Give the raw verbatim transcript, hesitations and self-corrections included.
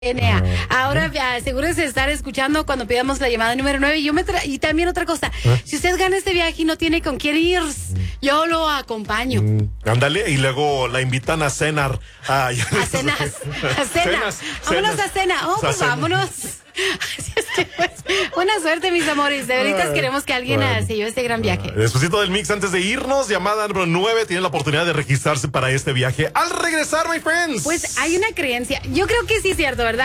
Enea. Ahora asegúrese de estar escuchando cuando pidamos la llamada número nueve. Y, yo me tra- y también otra cosa, ¿Eh? si usted gana este viaje y no tiene con quién ir, yo lo acompaño. Mm, ándale, y luego la invitan a cenar. Ay, a cenas, a cena. Cenas, vámonos cenas. a cena. Oh, pues cena. vámonos. Así es que, pues, buena suerte, mis amores. De verdad queremos que alguien bueno. se lleve este gran viaje. Despuésito del mix, antes de irnos, llamada número nueve, tienen la oportunidad de registrarse para este viaje. Al regresar, my friends. Pues hay una creencia. Yo creo que sí es cierto, ¿verdad?